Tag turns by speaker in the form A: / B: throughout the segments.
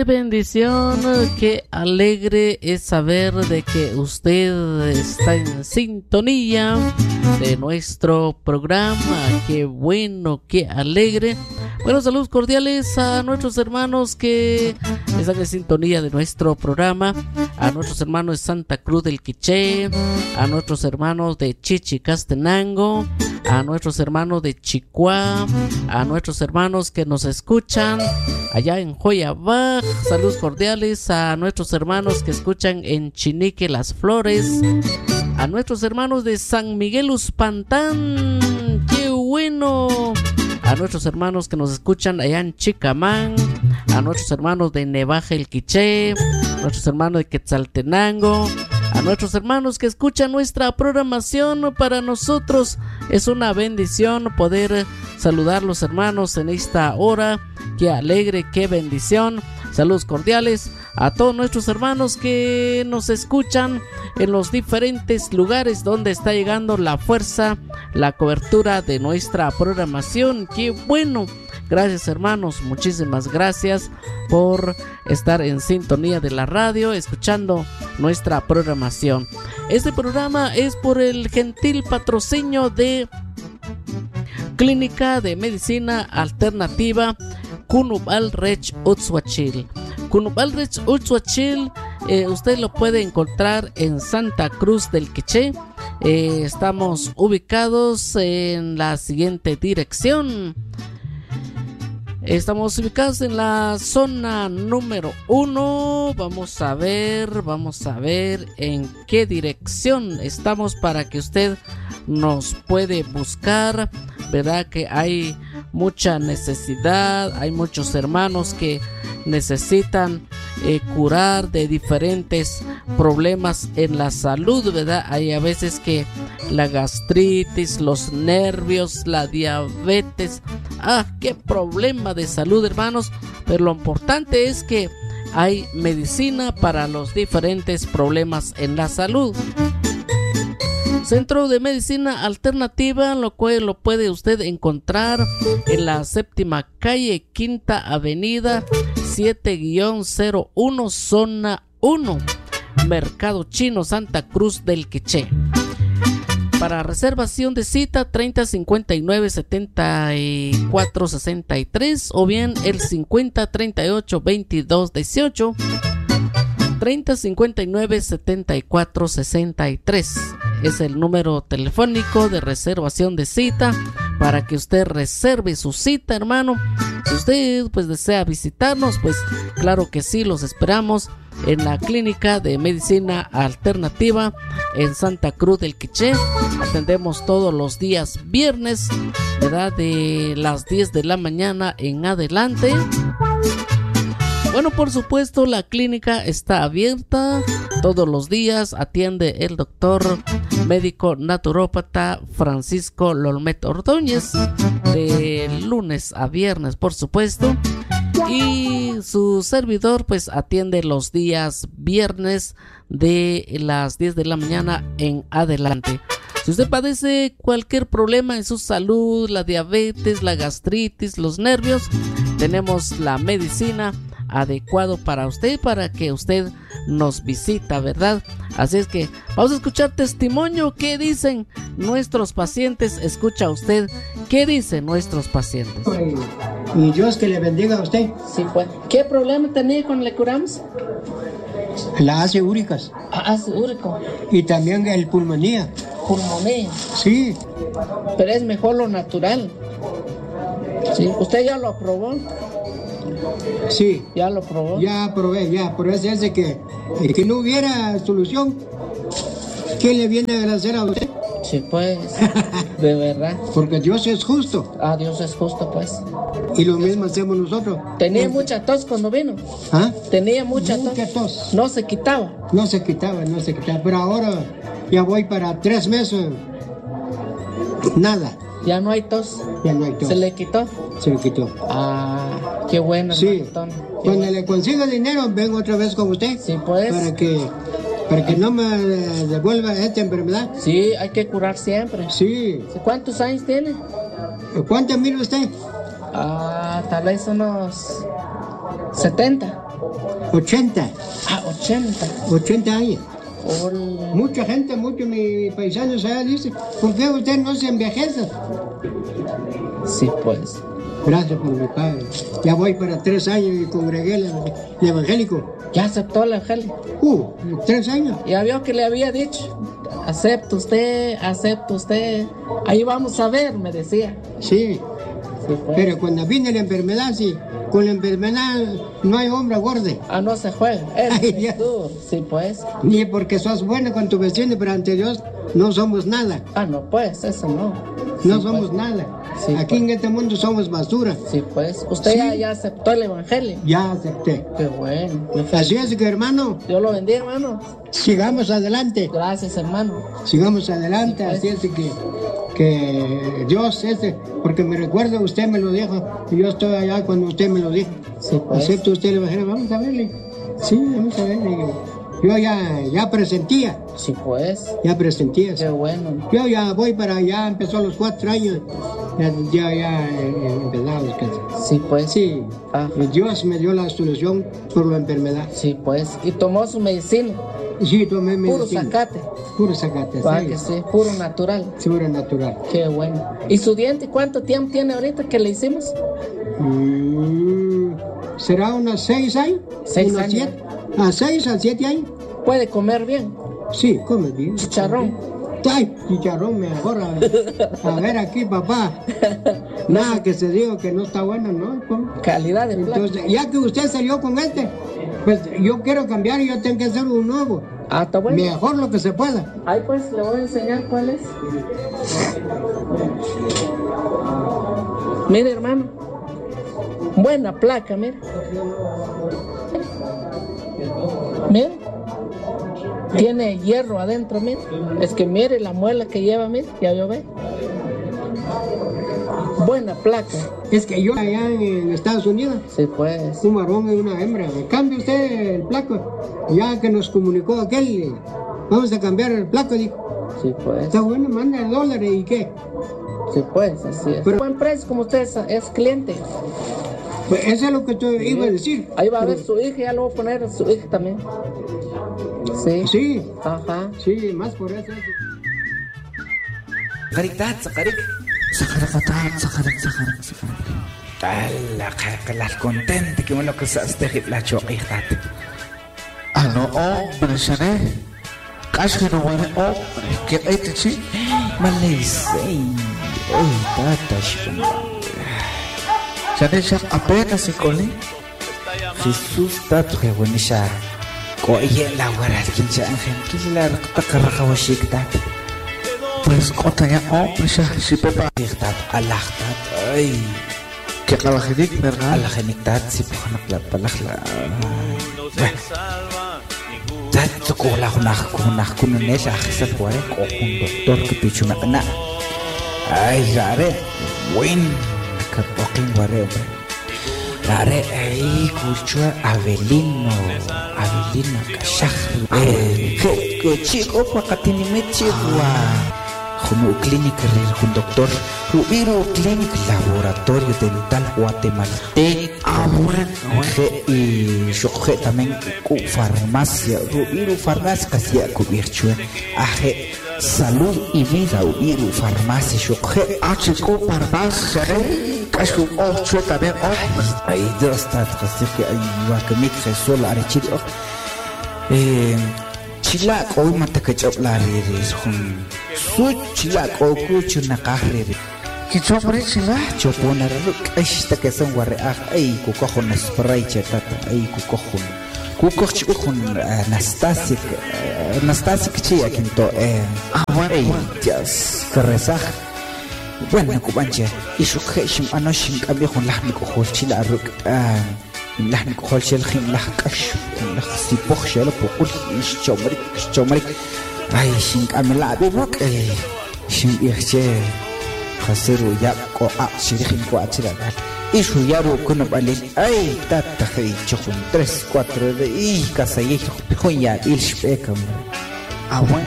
A: Bendición, qué alegre es saber de que usted está en sintonía de nuestro programa. Qué bueno, qué alegre. Buenos saludos cordiales a nuestros hermanos que están en sintonía de nuestro programa, a nuestros hermanos de Santa Cruz del Quiché, a nuestros hermanos de Chichicastenango, a nuestros hermanos de Chicuá, a nuestros hermanos que nos escuchan allá en Joyabaj. Saludos cordiales a nuestros hermanos que escuchan en Chinique Las Flores, a nuestros hermanos de San Miguel Uspantán, qué bueno, a nuestros hermanos que nos escuchan allá en Chicamán, a nuestros hermanos de Nevaja el Quiché, a nuestros hermanos de Quetzaltenango, a nuestros hermanos que escuchan nuestra programación. Para nosotros es una bendición poder saludar los hermanos en esta hora. Qué alegre, qué bendición. Saludos cordiales a todos nuestros hermanos que nos escuchan en los diferentes lugares donde está llegando la fuerza, la cobertura de nuestra programación. Qué bueno. Gracias hermanos, muchísimas gracias por estar en sintonía de la radio, escuchando nuestra programación. Este programa es por el gentil patrocinio de Clínica de Medicina Alternativa Cunubal Rech Utzhuachil. Cunubal Rech Utzhuachil, usted lo puede encontrar en Santa Cruz del Quiché. Estamos ubicados en la siguiente dirección. Estamos ubicados en la zona número 1. Vamos a ver en qué dirección estamos para que usted nos puede buscar. Verdad que hay mucha necesidad, hay muchos hermanos que necesitan curar de diferentes problemas en la salud, ¿verdad? Hay a veces que la gastritis, los nervios, la diabetes, qué problema de salud, hermanos, pero lo importante es que hay medicina para los diferentes problemas en la salud. Centro de Medicina Alternativa, lo cual lo puede usted encontrar en la 7ª calle, 5ª avenida, 7-01, zona 1, Mercado Chino, Santa Cruz del Quiché. Para reservación de cita, 3059-7463 o bien el 5038-2218, 3059-7463. Es el número telefónico de reservación de cita para que usted reserve su cita, hermano. Si usted pues desea visitarnos, pues claro que sí, los esperamos en la Clínica de Medicina Alternativa en Santa Cruz del Quiché. Atendemos todos los días viernes, ¿verdad? De las 10 de la mañana en adelante. Bueno, por supuesto, la clínica está abierta todos los días. Atiende el doctor médico naturópata Francisco Lolmet Ordóñez de lunes a viernes, por supuesto. Y su servidor pues atiende los días viernes de las 10 de la mañana en adelante. Si usted padece cualquier problema en su salud, la diabetes, la gastritis, los nervios, tenemos la medicina adecuado para usted, para que usted nos visita, ¿verdad? Así es que vamos a escuchar testimonio. ¿Qué dicen nuestros pacientes? Escucha usted, ¿qué dicen nuestros pacientes?
B: Y Dios que le bendiga a usted.
A: Sí, pues. ¿Qué problema tenía con le curamos?
B: La ácido úricas.
A: Ácido úrico.
B: Y también el pulmonía.
A: Pulmonía.
B: Sí.
A: Pero es mejor lo natural. Sí. ¿Usted ya lo probó?
B: Sí.
A: ¿Ya lo probó?
B: Ya probé, pero es de que no hubiera solución. ¿Qué le viene a agradecer a usted?
A: Sí, pues, de verdad.
B: Porque Dios es justo.
A: Dios es justo, pues.
B: Y lo mismo hacemos nosotros.
A: ¿Tenía mucha tos cuando vino? Tenía mucha tos. No se quitaba.
B: No se quitaba. Pero ahora ya voy para 3 meses. Nada.
A: ¿Ya no hay tos?
B: Ya no hay tos.
A: ¿Se le quitó?
B: Se le quitó.
A: Qué bueno.
B: Sí. Cuando le consiga dinero, vengo otra vez con usted.
A: Sí, pues.
B: Para que no me devuelva esta enfermedad.
A: Sí, hay que curar siempre.
B: Sí.
A: ¿Cuántos años tiene?
B: ¿Cuánto mide usted?
A: Tal vez unos 70.
B: 80.
A: 80.
B: años.
A: Hola.
B: Mucha gente, muchos mis paisanos allá dicen, ¿por qué usted no se envejece?
A: Sí, pues.
B: Gracias por mi padre. Ya voy para 3 años y congregué el evangélico.
A: ¿Ya aceptó el evangelio?
B: 3 años.
A: Ya vio que le había dicho, acepta usted. Ahí vamos a ver, me decía.
B: Sí,
A: Sí, pues.
B: pero cuando viene la enfermedad, sí, con la enfermedad no hay hombre gordo.
A: No se juega.
B: Ay, Dios.
A: Sí, pues.
B: Ni porque sos bueno con tu vecino, pero ante Dios no somos nada.
A: No, pues, eso no.
B: No
A: Sí,
B: somos
A: pues.
B: nada.
A: Sí,
B: Aquí
A: pues.
B: en este mundo somos basura.
A: Sí, pues. ¿Usted
B: Sí.
A: ya aceptó el evangelio?
B: Ya acepté.
A: Qué bueno.
B: Así es que, hermano,
A: Dios lo bendiga, hermano.
B: sigamos adelante.
A: Gracias, hermano.
B: Sigamos adelante.
A: Sí, pues.
B: Así es que Dios, porque me recuerda, usted me lo dijo. Y yo estoy allá cuando usted me lo dijo.
A: Sí, pues.
B: Acepto usted el evangelio. Vamos a verle. Sí, vamos a verle. Yo ya presentía.
A: Sí, pues.
B: Ya presentía.
A: Qué bueno.
B: Yo ya voy para allá, empezó a los 4 años, ya empezamos.
A: Sí, pues.
B: Sí,
A: Ajá.
B: Dios me dio la solución por la enfermedad.
A: Sí, pues. Y tomó su medicina.
B: Sí, tomé
A: Puro
B: medicina.
A: zacate.
B: Puro zacate,
A: Va
B: sí.
A: que sí. Puro natural.
B: Seguro natural.
A: Qué bueno. ¿Y su diente cuánto tiempo tiene ahorita que le hicimos?
B: ¿Será unos 6 años?
A: 6
B: Unos
A: años.
B: 6 a 7 años.
A: ¿Puede comer bien?
B: Sí, come bien.
A: Chicharrón.
B: Ay, chicharrón mejor. A ver aquí, papá. Nada que se diga que no está bueno, ¿no?
A: Calidad de plato.
B: Entonces, ya que usted salió con pues yo quiero cambiar y yo tengo que hacer un nuevo.
A: Está bueno.
B: Mejor lo que se pueda.
A: Ahí pues le voy a enseñar cuál es. Mire, hermano. Buena placa, mire. Mire. Tiene hierro adentro, mire. Es que mire la muela que lleva, mire. Ya yo ve. Buena placa.
B: Es que yo allá en Estados Unidos,
A: Sí, pues.
B: un varón y una hembra. Me cambia usted el placo. Ya que nos comunicó aquel, vamos a cambiar el placo. Dijo,
A: Sí, pues.
B: está bueno, manda $, ¿y qué?
A: Sí, pues, así es.
B: Pero-
A: Buen precio, como usted es cliente.
B: Pues eso es lo que yo iba a decir.
A: Ahí va a ver su hija, ya lo voy a poner a su hija también. Sí.
B: Sí,
A: Ajá.
B: sí, más por eso.
C: Sakarik. Tala, las contente que me lo que estás de la choquita.
D: No, hombre, Shané. Casi no muere, hombre. ¿Qué te sí?
C: Malay, tata,
D: Shané, ya apenas se colé.
C: Jesús, tata, que bueno, ya. Coye la guarda, quincha ángel, que la tacarraja o shikta.
D: Pues, otra ya, hombre, ya, si pepa.
C: Dictat, Allah, ay,
D: Que calajidik, ¿verdad?
C: Allah, genictat, si pujanak la palakla. Tanto ko la hunah kununesha, sa fuare, ko un doctor que pichu na. Ay, gare, buen, que poquín guare, hombre. Gare, ay, cultura Avelino, cachaj. Que chico, pakatini me chihuahua. Como clínica, un doctor, Rubiru Clinic Laboratorio Dental Guatemalteco.
D: Bueno.
C: Y yo también con farmacia, Rubiru Farmacia, casi a cubierto. Aje salud y vida, Rubiru Farmacia, yo
D: Chico, parmas, Shané. Casi un ocho también, hombre.
C: Ay, Dios está, casi que hay guacamole, solo arechir. Chila, hoy mata que chopla, su chila, o cucho na carrera.
D: ¿Qué chombre, chila?
C: Chopona ruk esta que son guarre ay kukohon spray chetata ay kukohon kukohon Nastasic chi akinto
D: Bueno,
C: ay
D: bueno.
C: Dios carresaj bueno kubanche y su heshim anoshim kabihon lahmi kohol chila ruk lahmi kohol shel khim lahkash lahsipoh shel pokul chomrik ay shin kamela bibuk ay shin ihche Haceru ya ko shirihin ko atira isu yaru kuno balin ay tata hey chokun 3 4 de y kasay hon ya ilshpekam
D: Bueno.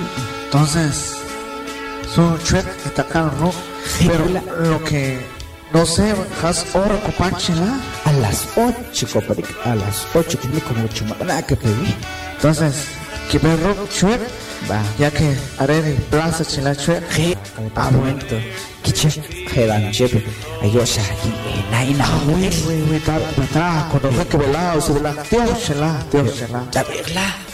D: Entonces, su chuet está caro, pero lo que No sé, has hora copanchila.
C: A las 8, compadre. A las 8, que me como chumanaca, pedí.
D: Entonces, que me robo chuet.
C: Va.
D: Ya que haré de plaza chila chuet.
C: Bueno. Kiche, Heran Chepe. Ayo Shahi, Naina.
D: Güey, está, cuando fue que velado, se velado. Dios, chela.
C: Ya verla.